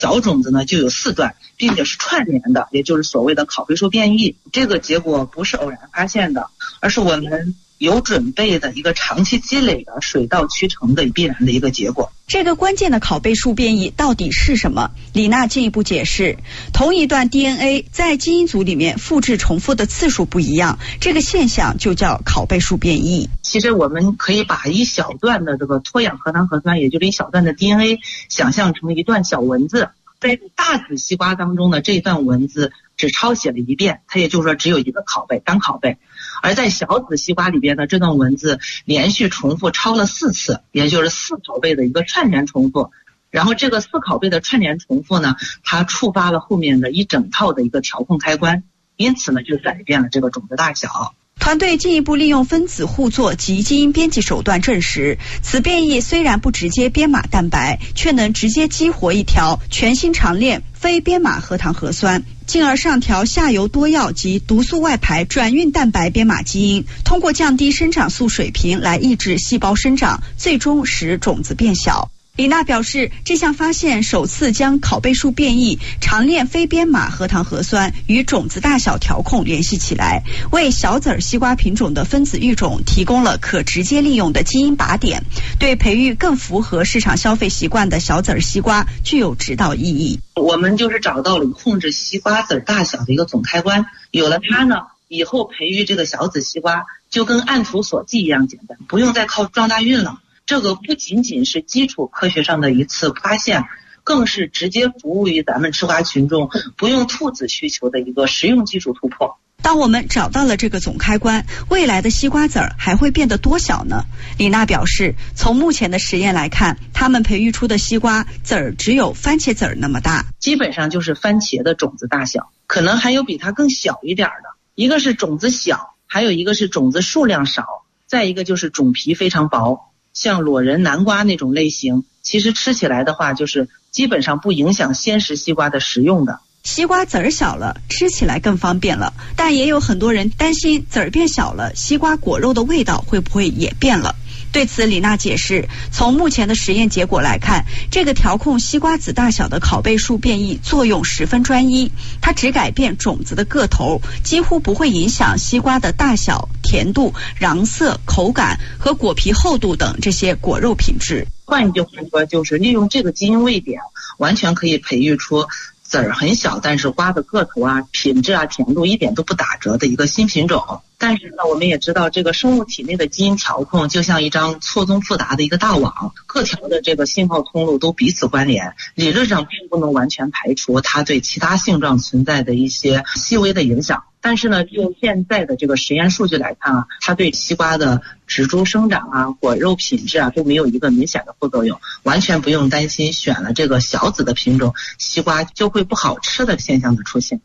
小种子呢就有4段，并且是串联的，也就是所谓的拷贝数变异。这个结果不是偶然发现的，而是我们有准备的一个长期积累的水到渠成的必然的一个结果。 这个关键的拷贝数变异到底是什么？李娜进一步解释，同一段 DNA 在基因组里面复制重复的次数不一样，这个现象就叫拷贝数变异。 其实我们可以把一小段的这个脱氧核糖核酸，也就是一小段的 DNA 想象成一段小文字，在大子西瓜当中呢，这一段文字只抄写了1遍，它也就是说只有一个拷贝，单拷贝。而在小子西瓜里边呢，这段文字连续重复抄了4次，也就是4拷贝的一个串联重复。然后这个4拷贝的串联重复呢，它触发了后面的一整套的一个调控开关，因此呢就改变了这个种子大小。 团队进一步利用分子互作及基因编辑手段证实，此变异虽然不直接编码蛋白，却能直接激活一条全新长链非编码核糖核酸，进而上调下游多药及毒素外排转运蛋白编码基因，通过降低生长素水平来抑制细胞生长，最终使种子变小。李娜表示，这项发现首次将拷贝数变异、长链非编码核糖核酸与种子大小调控联系起来，为小籽西瓜品种的分子育种提供了可直接利用的基因靶点，对培育更符合市场消费习惯的小籽西瓜具有指导意义。 我们就是找到了控制西瓜籽大小的一个总开关，有了它呢，以后培育这个小籽西瓜就跟按图索骥一样简单，不用再靠撞大运了。这个不仅仅是基础科学上的一次发现，更是直接服务于咱们吃瓜群众不用兔子需求的一个实用技术突破。 当我们找到了这个总开关，未来的西瓜籽儿还会变得多小呢？李娜表示，从目前的实验来看，他们培育出的西瓜籽儿只有番茄籽儿那么大， 基本上就是番茄的种子大小，可能还有比它更小一点的。一个是种子小，还有一个是种子数量少，再一个就是种皮非常薄。像裸仁、南瓜那种类型，其实吃起来的话，就是基本上不影响鲜食西瓜的食用的。 西瓜籽儿小了，吃起来更方便了，但也有很多人担心籽儿变小了，西瓜果肉的味道会不会也变了？对此，李娜解释，从目前的实验结果来看，这个调控西瓜籽大小的拷贝数变异作用十分专一，它只改变种子的个头，几乎不会影响西瓜的大小、甜度、瓤色、口感和果皮厚度等这些果肉品质。 换一句话说，就是利用这个基因位点，完全可以培育出籽儿很小，但是瓜的个头啊、品质啊、甜度一点都不打折的一个新品种。但是呢，我们也知道，这个生物体内的基因调控就像一张错综复杂的一个大网，各条的这个信号通路都彼此关联，理论上并不能完全排除它对其他性状存在的一些细微的影响。但是呢，就现在的这个实验数据来看啊，它对西瓜的植株生长啊、果肉品质啊都没有一个明显的副作用，完全不用担心选了这个小籽的品种，西瓜就会不好吃的现象的出现。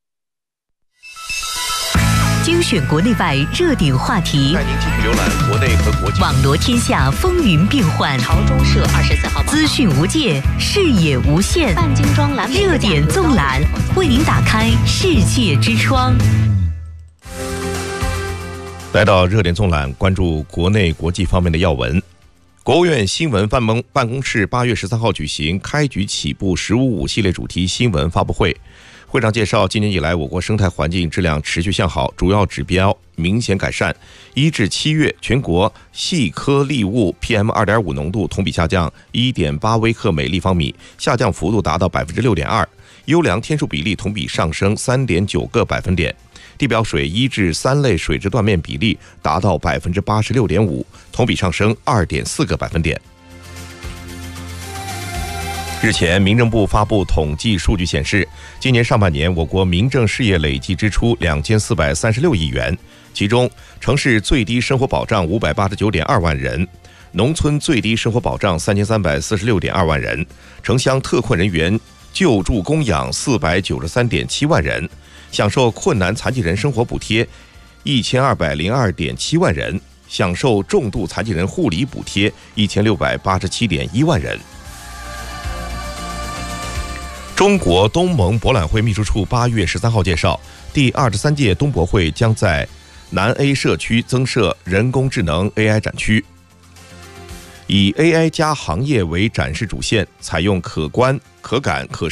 精选国内外热点话题， 带您继续浏览国内和国际网罗天下风云变幻。 朝中社24号资讯无界，视野无限。 半精装蓝热点纵览，为您打开世界之窗。 来到热点纵览，关注国内国际方面的要闻。国务院新闻办公室8月13号举行开局起步“15+5”系列主题新闻发布会。会上介绍，今年以来我国生态环境质量持续向好，主要指标明显改善。1至7月，全国细颗粒物 PM2.5 浓度同比下降 1.8 微克每立方米，下降幅度达到 6.2%， 优良天数比例同比上升 3.9个百分点。地表水1至3类水质断面比例达到 86.5%， 同比上升 2.4个百分点。日前，民政部发布统计数据显示，今年上半年我国民政事业累计支出2436亿元，其中城市最低生活保障589.2万人，农村最低生活保障3346.2万人，城乡特困人员救助供养493.7万人，享受困难残疾人生活补贴1202.7万人，享受重度残疾人护理补贴1687.1万人。中国东盟博览会秘书处8月13号介绍，第23届东博会将在南 A 社区增设人工智能 AI 展区。 以 AI 加行业为展示主线，采用可观、可感、可